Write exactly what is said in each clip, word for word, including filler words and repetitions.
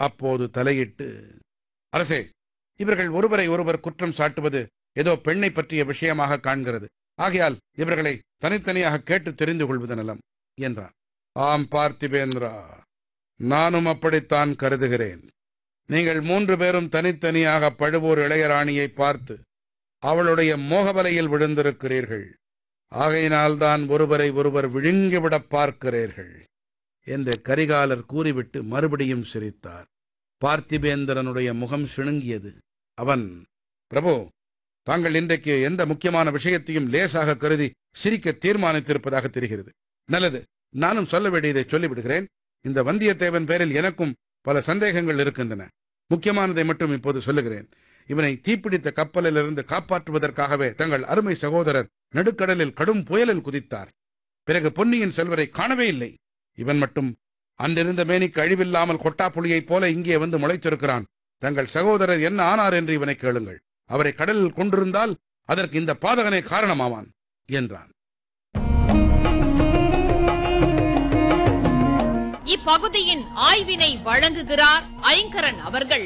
அப்போது தலையிட்டு, அரசே, இவர்கள் ஒருவரை ஒருவர் குற்றம் சாட்டுவது ஏதோ பெண்ணை பற்றிய விஷயமாக காண்கிறது. ஆகையால் இவர்களை தனித்தனியாக கேட்டு தெரிந்து கொள்வது நலம் என்றான். ஆம் பார்த்திபேந்திரா, நானும் அப்படித்தான் கருதுகிறேன். நீங்கள் மூன்று பேரும் தனித்தனியாக பழுவூர் இளையராணியை பார்த்து அவளுடைய மோகவலையில் விழுந்திருக்கிறீர்கள். ஆகையினால்தான் ஒருவரை ஒருவர் விழுங்கிவிட பார்க்கிறீர்கள் என்று கரிகாலர் கூறிவிட்டு மறுபடியும் சிரித்தார். பார்த்திபேந்திரனுடைய முகம் சிணுங்கியது. அவன், பிரபு, தாங்கள் இன்றைக்கு எந்த முக்கியமான விஷயத்தையும் லேசாக கருதி சிரிக்க தீர்மானித்திருப்பதாக தெரிகிறது. நல்லது, நானும் சொல்ல வேண்டியதை சொல்லிவிடுகிறேன். இந்த வந்தியத்தேவன் பேரில் எனக்கும் பல சந்தேகங்கள் இருக்கின்றன. முக்கியமானதை மட்டும் இப்போது சொல்லுகிறேன். இவனை தீப்பிடித்த கப்பலிலிருந்து காப்பாற்றுவதற்காகவே தங்கள் அருமை சகோதரர் நடுக்கடலில் கடும் புயலில் குதித்தார். பிறகு பொன்னியின் செல்வரை காணவே இல்லை. இவன் மட்டும் அன்றிருந்த மேனிக்கு அழிவில்லாமல் கொட்டாப்புளியைப் போல இங்கே வந்து முளைத்திருக்கிறான். தங்கள் சகோதரர் என்ன ஆனார் என்று இவனை கேளுங்கள். அவரை கடலில் கொண்டிருந்தால் அதற்கு இந்த பாதகனை காரணமாவான் என்றான். இப்பகுதியின் ஆய்வினை வழங்குகிறார் ஐங்கரன் அவர்கள்.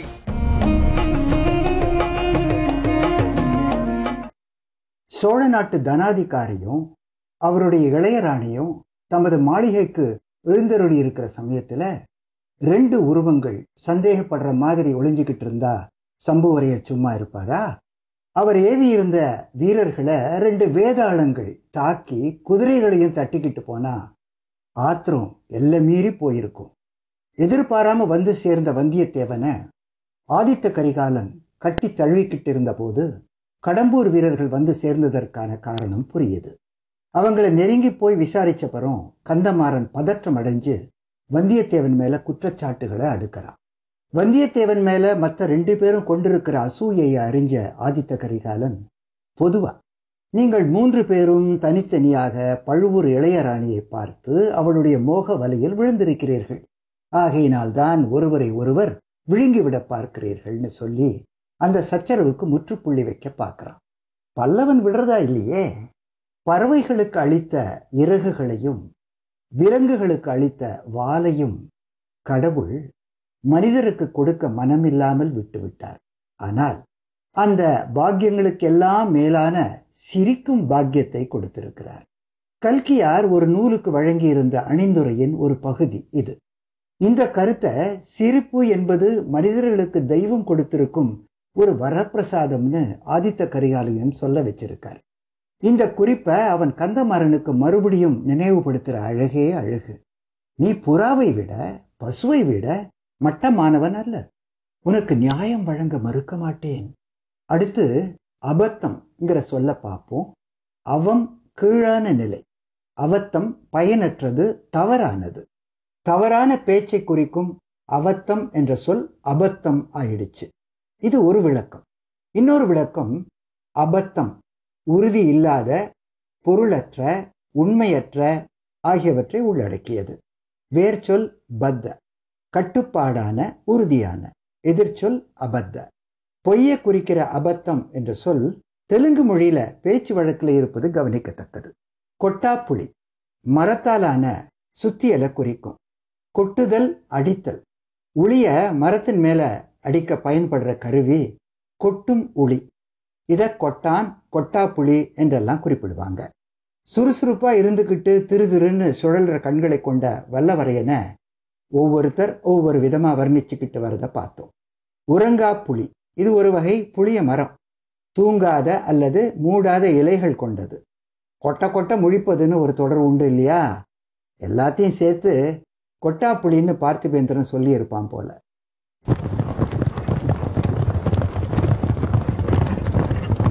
சோழ நாட்டு தனாதிகாரியும் அவருடைய இளையராணியும் தமது மாளிகைக்கு எழுந்தருளி இருக்கிற சமயத்துல ரெண்டு உருவங்கள் சந்தேகப்படுற மாதிரி ஒளிஞ்சுக்கிட்டு இருந்தா சம்புவரையர் சும்மா இருப்பாரா? அவர் ஏவி இருந்த வீரர்களை ரெண்டு வேதாளங்கள் தாக்கி குதிரைகளையும் தட்டிக்கிட்டு போனா ஆத்திரம் எல்லை மீறி போயிருக்கும். எதிர்பாராம வந்து சேர்ந்த வந்தியத்தேவனை ஆதித்த கரிகாலன் கட்டி தழுவிக்கிட்டு இருந்த போது கடம்பூர் வீரர்கள் வந்து சேர்ந்ததற்கான காரணம் புரியுது. அவங்களை நெருங்கி போய் விசாரிச்சப்பறம் கந்தமாறன் பதற்றம் அடைஞ்சு வந்தியத்தேவன் மேல குற்றச்சாட்டுகளை அடுக்கிறான். வந்தியத்தேவன் மேல மற்ற ரெண்டு பேரும் கொண்டிருக்கிற அசூயையை அறிஞ்ச ஆதித்த கரிகாலன், பொதுவா நீங்கள் மூன்று பேரும் தனித்தனியாக பழுவூர் இளையராணியை பார்த்து அவளுடைய மோக வலையில் விழுந்திருக்கிறீர்கள், ஆகையினால்தான் ஒருவரை ஒருவர் விழுங்கிவிட பார்க்கிறீர்கள்னு சொல்லி அந்த சச்சரவுக்கு முற்றுப்புள்ளி வைக்க பார்க்கிறான். பல்லவன் விடுறதா இல்லையே. பறவைகளுக்கு அளித்த இறகுகளையும் விலங்குகளுக்கு அளித்த வாலையும் கடவுள் மனிதருக்கு கொடுக்க மனமில்லாமல் விட்டுவிட்டார். ஆனால் அந்த பாக்கியங்களுக்கெல்லாம் மேலான சிரிக்கும் பாக்கியத்தை கொடுத்திருக்கிறார். கல்கியார் ஒரு நூலுக்கு வழங்கியிருந்த அணிந்துரையின் ஒரு பகுதி இது. இந்த கருத்தை சிரிப்பு என்பது மனிதர்களுக்கு தெய்வம் கொடுத்திருக்கும் ஒரு வரப்பிரசாதம்னு ஆதித்த கரிகாலன் சொல்ல வச்சிருக்கார். இந்த குறிப்பை அவன் கந்தமாறனுக்கு மறுபடியும் நினைவுபடுத்துகிற அழகே அழகு. நீ புறாவை விட பசுவை விட மட்டமானவன் அல்ல, உனக்கு நியாயம் வழங்க மறுக்க மாட்டேன். அடுத்து அபத்தம்ங்கிற சொல்ல பார்ப்போம். அவம் கீழான நிலை, அவத்தம் பயனற்றது, தவறானது. தவறான பேச்சை குறிக்கும் அவத்தம் என்ற சொல் அபத்தம் ஆயிடுச்சு. இது ஒரு விளக்கம். இன்னொரு விளக்கம், அபத்தம் உறுதி இல்லாத, பொருளற்ற, உண்மையற்ற ஆகியவற்றை உள்ளடக்கியது. வேர்ச்சொல் பத்த, கட்டுப்பாடான, உறுதியான. எதிர்ச்சொல் அபத்த. பொய்யை குறிக்கிற அபத்தம் என்ற சொல் தெலுங்கு மொழியில பேச்சு வழக்கில் இருப்பது கவனிக்கத்தக்கது. கொட்டாப்புளி மரத்தாலான சுத்தியலை குறிக்கும். கொட்டுதல், அடித்தல். உளிய மரத்தின் மேல அடிக்க பயன்படுற கருவி கொட்டும் உளி. இதை கொட்டான், கொட்டாப்புளி என்றெல்லாம் குறிப்பிடுவாங்க. சுறுசுறுப்பா இருந்துக்கிட்டு திரு திருன்னு சுழல்ற கண்களை கொண்ட வல்லவரையனை ஒவ்வொருத்தர் ஒவ்வொரு விதமா வர்ணிச்சுக்கிட்டு வரதை பார்த்தோம். உறங்கா புலி, இது ஒரு வகை புளிய மரம். தூங்காத அல்லது மூடாத இலைகள் கொண்டது. கொட்ட கொட்ட முழிப்பதுன்னு ஒரு தொடர் உண்டு இல்லையா? எல்லாத்தையும் சேர்த்து கொட்டாப்புளின்னு பார்த்திபேந்திரன் சொல்லி இருப்பான் போல.